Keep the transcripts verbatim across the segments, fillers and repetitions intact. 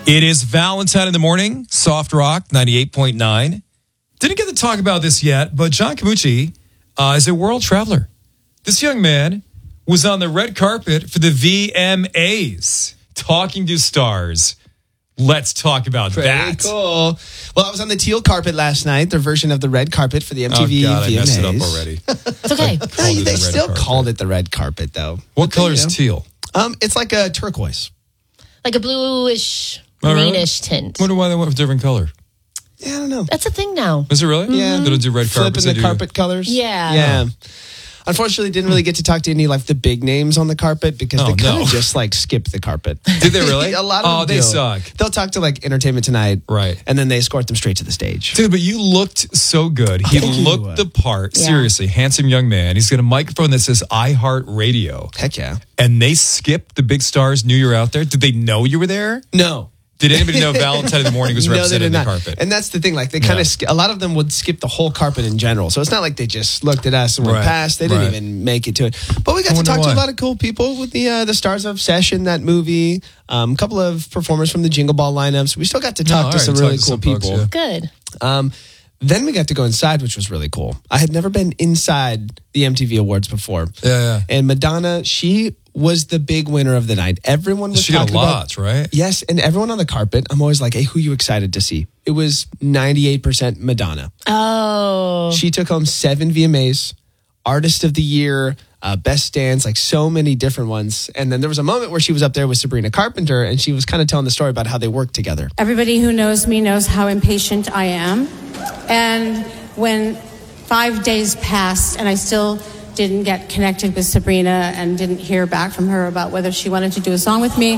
It is Valentine in the morning, Soft Rock ninety-eight point nine. Didn't get to talk about this yet, but John Camucci uh, is a world traveler. This young man was on the red carpet for the V M As, talking to stars. Let's talk about Pretty that. Cool. Well, I was on the teal carpet last night, their version of the red carpet for the M T V oh, God, V M As. I messed it up already. It's okay. Hey, it they the still carpet. called it the red carpet, though. What But, color you is know. teal? Um, It's like a turquoise. Like a bluish, Oh, really? greenish tint. Wonder why they went with a different color. Yeah, I don't know. That's a thing now. Is it really? Yeah. They don't do red Flipping carpets. the they do- carpet colors. Yeah. Yeah. Unfortunately, didn't really get to talk to any like the big names on the carpet because Oh, they kind of no. just like skip the carpet. Did they really? A lot of Oh, them they do. suck. They'll talk to like Entertainment Tonight, Right. and then they escort them straight to the stage. Dude, but you looked so good. He Thank you. looked the part. Yeah. Seriously, handsome young man. He's got a microphone that says iHeart Radio. Heck yeah! And they skipped the big stars, knew you were out there. Did they know you were there? No. Did anybody know Valentine in the morning was No, they represented in did the not. carpet? And that's the thing. Like they kind Yeah. of, sk- a lot of them would skip the whole carpet in general. So it's not like they just looked at us and went Right. past. They didn't Right. even make it to it. But we got I to wonder talk to why. a lot of cool people with the uh, the stars of Session, that movie. Um, a couple of performers from the Jingle Ball lineups. We still got to No, talk all to right, some talk really to cool some folks, people. yeah. Good. Um, then we got to go inside, which was really cool. I had never been inside the M T V Awards before. Yeah, yeah. And Madonna, she was the big winner of the night. Everyone was She got talking lots, about, right? Yes, and everyone on the carpet. I'm always like, hey, who you excited to see? It was ninety-eight percent Madonna. Oh. She took home seven V M As, Artist of the Year, uh, Best Stands, like so many different ones. And then there was a moment where she was up there with Sabrina Carpenter, and she was kind of telling the story about how they worked together. Everybody who knows me knows how impatient I am. And when five days passed and I still didn't get connected with Sabrina and didn't hear back from her about whether she wanted to do a song with me,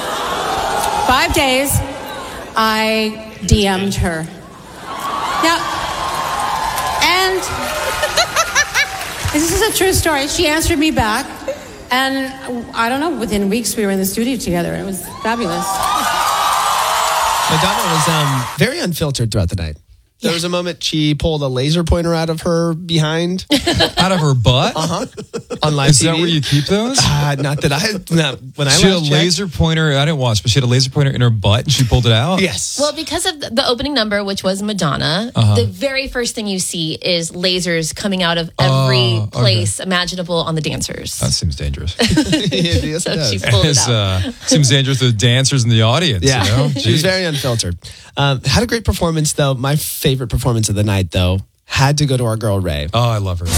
five days, I D M'd her. Now, and this is a true story. She answered me back. And I don't know, within weeks we were in the studio together. It was fabulous. Madonna was um, very unfiltered throughout the night. There was a moment she pulled a laser pointer out of her behind Out of her butt? uh-huh, on live Is T V. that where you keep those? Uh, not that I, not, when I She had a last checked. laser pointer. I didn't watch, but she had a laser pointer in her butt and she pulled it out? Yes. Well, because of the opening number, which was Madonna, Uh-huh. the very first thing you see is lasers coming out of every Oh, okay. place imaginable on the dancers. That seems dangerous. yes, So it does. she pulled it It's, out. uh, seems dangerous to the dancers in the audience. Yeah, You know? she was Jeez. very unfiltered. Um, had a great performance, though. My favorite performance of the night, though, had to go to our girl, Ray. Oh, I love her.